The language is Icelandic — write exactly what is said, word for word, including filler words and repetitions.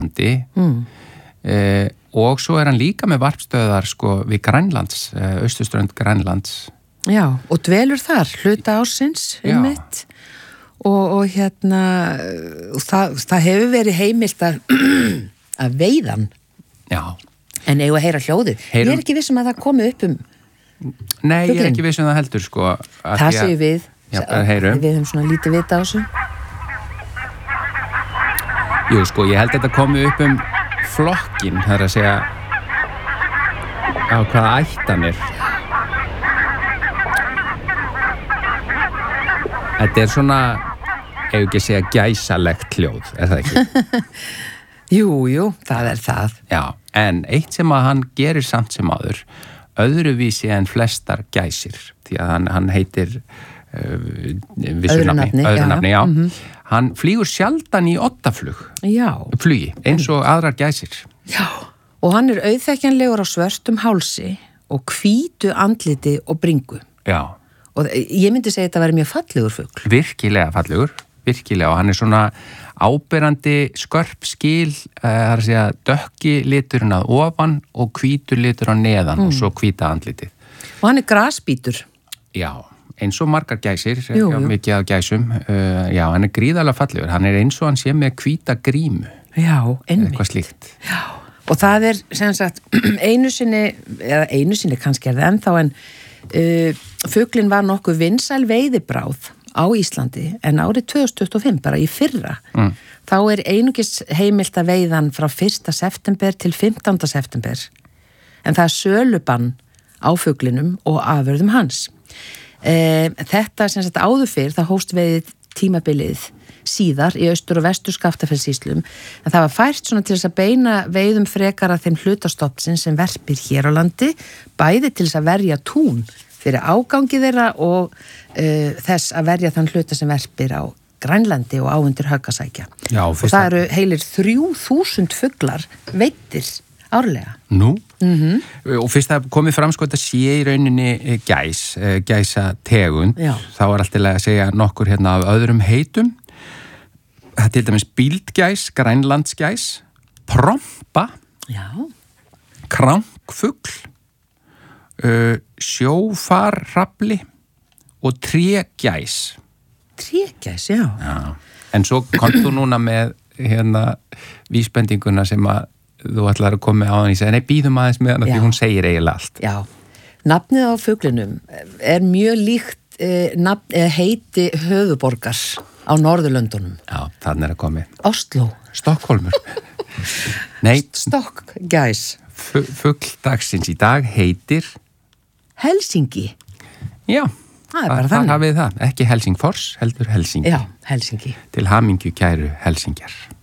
mm. eh, og svo er hann líka með varpstöðar sko við Grænlands, eh, austurströnd Grænlands. Já, og dvelur þar hluta ársins einmitt og, og hérna það, það hefur verið heimilt að, að veiðan. Já. En eigum að heyra hljóðið. Heyrum... Ég er ekki viss um að það komi upp um Nei, fuglinn. Ég er ekki viss um það heldur sko. Það séu við. Já, heyrum. Við höfum svona lítið vita á þessu. Jú, sko, ég held að þetta komi upp um flokkin, það er að segja á hvaða ættan er. Þetta er svona, ef ekki að segja gæsalegt hljóð, er það ekki? Jú, jú, það er það. Já, en eitt sem að hann gerir samt sem áður, öðruvísi en flestar gæsir, því að hann, hann heitir uh, öðru nafni, öðru nafni, já. Mm-hmm. Hann flýgur sjaldan í oddaflug, já. Flugi, eins og aðrar gæsir. Já, og hann er auðþekkjanlegur á svörtum hálsi og hvítu andliti og bringu. Já. Og ég myndi segja að þetta væri mjög fallegur fugl. Virkilega fallegur, virkilega, og hann er svona áberandi skörp skil, það er að segja dökki liturinn að ofan og hvítur litur á neðan mm. og svo hvíta andlitið. Og hann er grasbítur. Já, eins og margar gæsir, jú, já, jú. mikið af gæsum, uh, já, hann er gríðarlega fallegur, hann er eins og hann sé með hvíta grímu. Já, einmitt. Eitthvað slíkt. Já, og það er sem sagt einu sinni, eða einu sinni kannski er það ennþá en uh, fuglinn var nokkuð vinsæl veiðibráð á Íslandi en árið tvö þúsund tuttugu og fimm, bara í fyrra, mm. þá er einungis heimilt að veiðan frá fyrsta september til fimmtánda september. En það er sölubann á fuglinum og afurðum hans. E, þetta sem sagt áður fyrr, það hóst veiðið tímabilið síðar í austur- og vestur Skaftafellssýslum, en það var fært svona til þess að beina veiðum frekar að þeim hlutastofnsinn sem verpir hér á landi, bæði til þess að verja tún fyrir ágangi þeirra og uh, þess að verja þann hluta sem verpir á Grænlandi og á undir Höggasækja. Já, og það eru heilir þrjú þúsund fuglar veiddir árlega. Nú? Mm-hmm. Og fyrst að komið fram sko þetta sé í rauninni gæs, gæsa tegund, Já. Þá er alltaf að segja nokkur hérna af öðrum heitum. Það er til dæmis bíldgæs, grænlandsgæs, prompa, Já. krankfugl, uh, sjófarrafli og trégæs. Trégæs, já. Já. En svo komst þú núna með hérna vísbendinguna sem að þú ætlar að koma á hann í segja, nei, býðum aðeins með hann því hún segir eiginlega allt. Já, nafnið á fuglinum er mjög líkt eh, nafn, eh, heiti höfuborgar á Norðurlöndunum. Já, þannig er að komi. Oslo. Stokkólmur. Nei. Stokkgæs. Fugl dagsins í dag heitir Helsingi. Já. Það er bara þannig. Það hafið það, ekki Helsingfors, heldur Helsingi. Já, Helsingi. Til hamingju kæru Helsingjar.